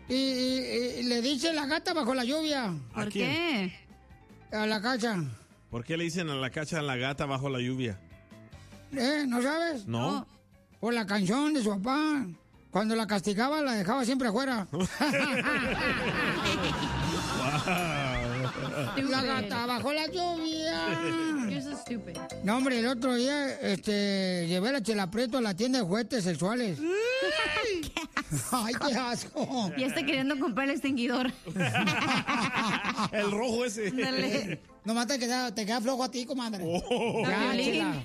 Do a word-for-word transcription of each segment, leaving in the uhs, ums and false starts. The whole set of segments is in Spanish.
Y, y- y le dice la gata bajo la lluvia. ¿Por ¿A quién? qué? A la cacha. ¿Por qué le dicen a la cacha la gata bajo la lluvia? ¿Eh? ¿No sabes? No. Por la canción de su papá. Cuando la castigaba, la dejaba siempre afuera. La gata bajo la lluvia. You're so stupid. No, hombre, el otro día este, llevé la Chela Prieto a la tienda de juguetes sexuales. Ay, qué asco. Ya está queriendo comprar el extinguidor. El rojo ese. Dale. Nomás te queda, te queda flojo a ti, comadre. Oh. Ya, A Piolín. Chela.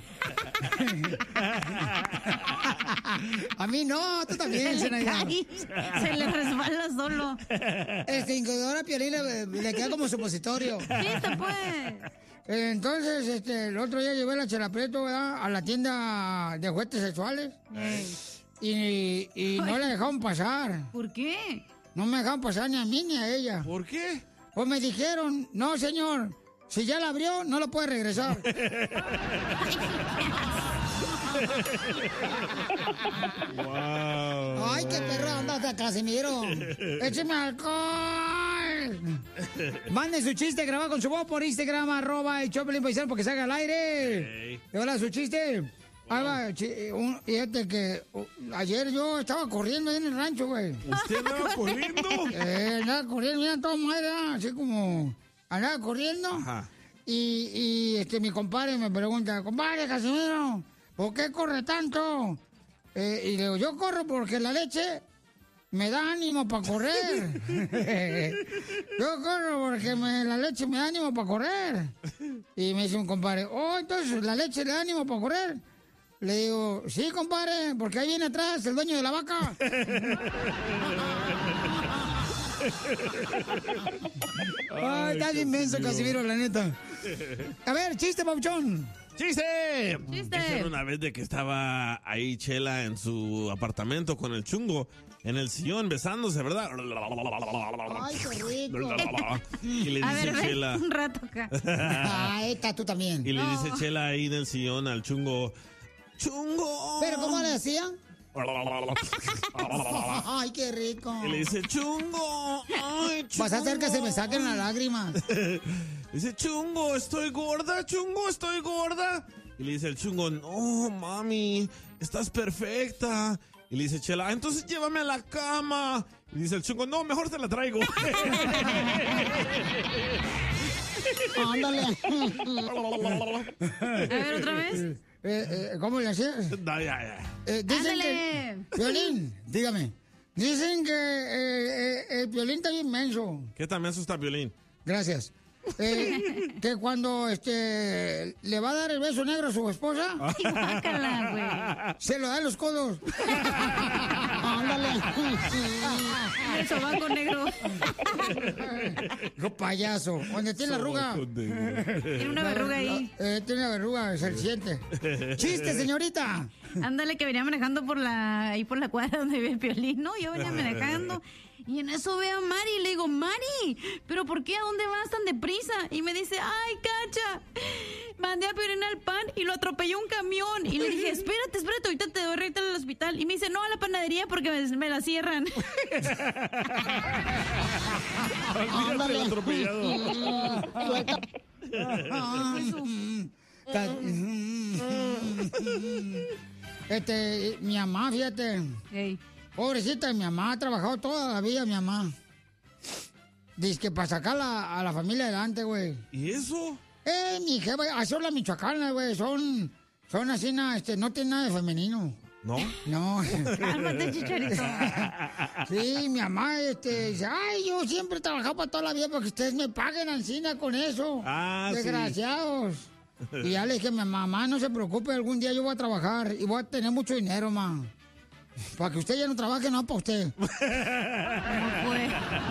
A mí no, tú también. Se le Zenaida. cae, se le resbala solo. El extinguidor a Piolín le, le queda como supositorio. Sí, se puede. Eh, Entonces, este, el otro día llevé la Chela Prieto, ¿verdad?, a la tienda de juguetes sexuales. Y, y no la dejaron pasar. ¿Por qué? No me dejaron pasar ni a mí ni a ella. ¿Por qué? Pues me dijeron, no, señor, si ya la abrió, no lo puede regresar. Wow. Ay, qué perro anda hasta Casimiro. Écheme alcohol. Mande su chiste grabado con su voz por Instagram, arroba el Choplin Paisano, porque salga al aire. ¿Y hola su chiste? Ahí va, chi- un- fíjate que uh, ayer yo estaba corriendo ahí en el rancho, güey. ¿Usted andaba corriendo? Eh, andaba corriendo, mira, todo madre, ¿ah? Así como andaba corriendo. Ajá. Y, y este, mi compadre me pregunta, compadre Casimiro, ¿por qué corre tanto? Eh, y le digo, yo corro porque la leche me da ánimo para correr. Yo corro porque me- la leche me da ánimo para correr. Y me dice un compadre, oh, entonces la leche le da ánimo para correr. Le digo, sí, compadre, porque ahí viene atrás el dueño de la vaca. Ay, está bien inmenso, Casimiro, la neta. A ver, chiste, Pauchón. ¡Chiste! Chiste. Dicen una vez de que estaba ahí Chela en su apartamento con el chungo en el sillón besándose, ¿verdad? Ay, qué rico. Y le A dice ver, ven Chela. un rato acá. Ay, está tú también. Y le dice Chela ahí en el sillón al chungo. ¡Chungo! ¿Pero cómo le hacían? Ay, qué rico. Y le dice, chungo, ay, chungo. Vas a hacer que se me saquen las lágrimas. Dice, chungo, estoy gorda, chungo, estoy gorda. Y le dice el chungo, no, mami, estás perfecta. Y le dice Chela, entonces llévame a la cama. Y dice el chungo, no, mejor te la traigo. Ándale. A ver, otra vez. Eh, eh, ¿Cómo le hacías? No, ya, ya. Eh, dicen Ándale. que... Violín, dígame. Dicen que eh, eh, el Violín está bien menso. ¿Qué tan menso está Piolín? Gracias. Eh, que cuando este le va a dar el beso negro a su esposa, Ay, guácala, güey. se lo da en los codos. Ándale. El sobaco negro. Lo payaso. Donde tiene la arruga. Tiene una verruga ahí. Eh, tiene una verruga, se siente. Chiste, señorita. Ándale, que venía manejando por la ahí por la cuadra donde vive el Piolín. No, yo venía manejando y en eso veo a Mari y le digo, Mari, ¿pero por qué? ¿A dónde vas tan deprisa? Y me dice, ay, Cacha, mandé a Piolín al pan y lo atropelló un camión. Y le dije, espérate, espérate, ahorita te doy recta al hospital. Y me dice, no, a la panadería porque me, me la cierran. Olvídate del atropellado. Ta- Este, mi mamá, fíjate. Ey. Pobrecita, mi mamá ha trabajado toda la vida, mi mamá. Dice que para sacar la- a la familia adelante, güey. ¿Y eso? Eh, mi jefa, así son las michoacanas, güey. Son, son así, na, este, no tienen nada de femenino. ¿No? No. Cálmate, Chicharito. Sí, mi mamá, este, dice, ay, yo siempre he trabajado para toda la vida porque ustedes me paguen encina con eso. Ah, sí. Desgraciados. Y ya le dije, mi mamá, no se preocupe, algún día yo voy a trabajar y voy a tener mucho dinero, ma. Para que usted ya no trabaje, no para usted. ¿Cómo fue?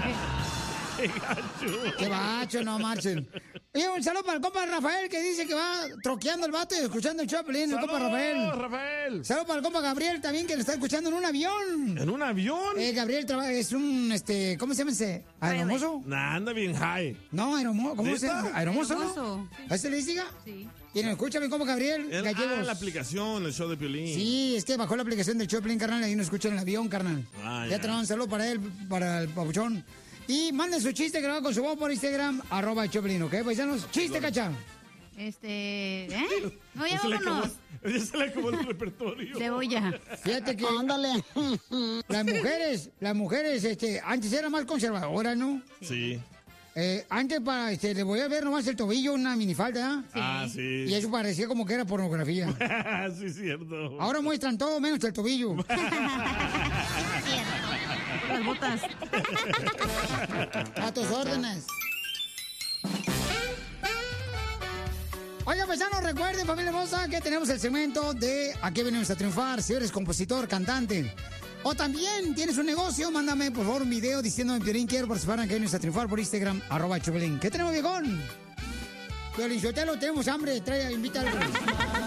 Qué bacho, no marchen. Y un saludo para el compa Rafael que dice que va troqueando el vato y escuchando el Choplin, el compa Rafael. Rafael! Saludo para el compa Gabriel también que lo está escuchando en un avión. ¿En un avión? Eh, Gabriel trabaja, es un, este, ¿cómo se llama ese? ¿Aeromozo? Nah, anda bien high. No, aeromozo, ¿cómo se ¿Neta? llama? ¿Aeromozo, no? Aeromozo. ¿A ese le diga? Sí. Y nos escucha bien como Gabriel El, Gallegos. ah, la aplicación, el show de Piolín. Sí, es que bajó la aplicación del show de Piolín, carnal, y nos escucha en el avión, carnal. Ah, ya ya. tenemos un saludo para él, para el papuchón. Y manden su chiste grabado con su voz por Instagram, arroba el show de Piolín, ¿ok, paisanos? Chiste, cacha. Este, ¿eh? No, ya Ya se le acabó- vámonos. ya se le acabó el repertorio. Le voy ya. Fíjate que Ándale. las mujeres, las mujeres, este, antes eran más conservadoras, ¿no? Sí. Eh, antes para, este, le voy a ver nomás el tobillo, una minifalda, ¿eh? Ah, sí. Y eso parecía como que era pornografía. sí, cierto. Ahora muestran todo menos el tobillo. Las botas. A tus órdenes. Oiga, paisanos, recuerden, familia hermosa, que tenemos el segmento de ¿A qué venimos a triunfar? Si eres compositor, cantante. O también tienes un negocio, mándame por favor un video diciéndome, Piolín, quiero participar en ¿A qué venimos a triunfar? Por Instagram, arroba Choplin. ¿Qué tenemos, viejón? Piolín, Sotelo, tenemos hambre, trae, invita algo.